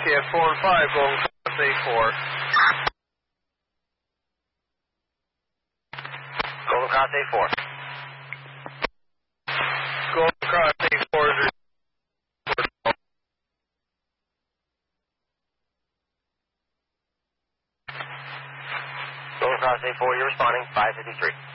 Kid 4 and 5, Golden Cross A4. Golden Cross A4. Golden Cross A4 is Golden Cross A4, you're responding, 553.